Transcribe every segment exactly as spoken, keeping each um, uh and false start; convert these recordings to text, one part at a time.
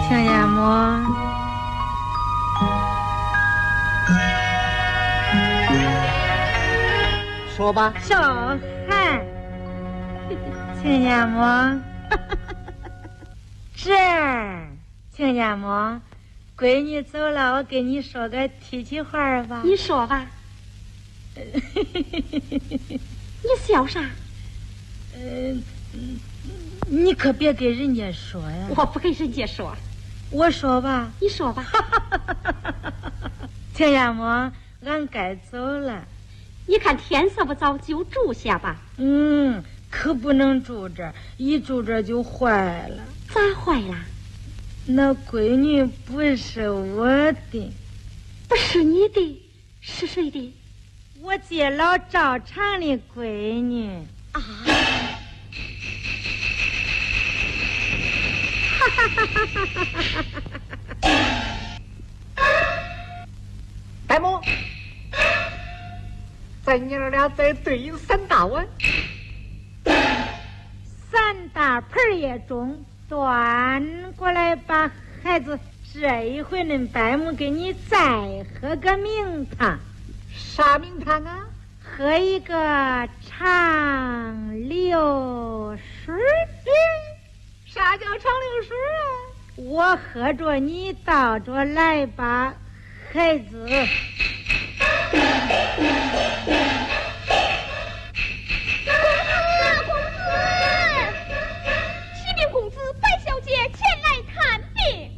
青眼魔， 说吧。 小汉，青眼魔，这儿，青眼魔，闺女走了，我跟你说个提起话吧。 你说吧。你笑啥？ 嗯、呃，你可别给人家说呀。 我不给人家说。 我说吧。 你说吧。 青眼魔，俺该走了。 你看天色不早，就住下吧。 嗯，可不能住这儿，一住这儿就坏了。 咋坏了？ 那闺女不是我的。 不是你的，是谁的？ 我接老赵长的闺女。 啊！哈哈哈哈哈哈！ 白母，咱娘儿俩再对三大碗， 三大盆也中，端过来吧，孩子。这一回恁白母给你再喝个名堂。 啥名堂啊？ 喝一个长流水。 啥叫长流水啊？ 我喝着你倒着来吧，孩子。 公子，启禀公子，白小姐前来探病。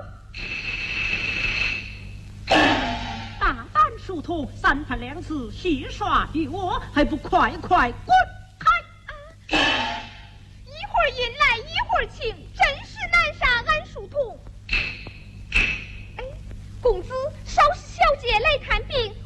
大胆殊途，三番两次戏耍于我，还不快快滚开！ 啊、一会儿阴来一会儿晴，真是难杀俺殊途。哎，公子，稍使小姐来看病，